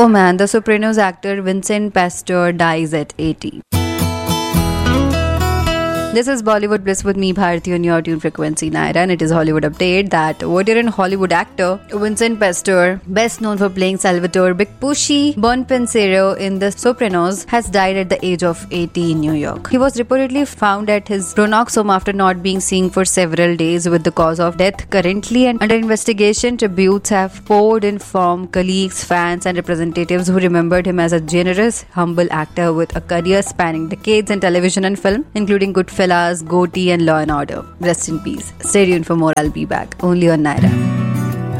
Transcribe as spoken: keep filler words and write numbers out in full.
Oh man, The Sopranos actor Vincent Pastor dies at eighty. This is Bollywood Bliss with me, Bharti, on your tune frequency Naira, and it is Hollywood update that veteran Hollywood actor Vincent Pastor, best known for playing Salvatore Big Pushy Bonpensiero in The Sopranos, has died at the age of eighty in New York. He was reportedly found at his Bronx home after not being seen for several days, with the cause of death currently and under investigation. Tributes have poured in from colleagues, fans, and representatives who remembered him as a generous, humble actor with a career spanning decades in television and film, including Goodfellas, Goatee, and Law and Order. Rest in peace. Stay tuned for more. I'll be back only on Naira.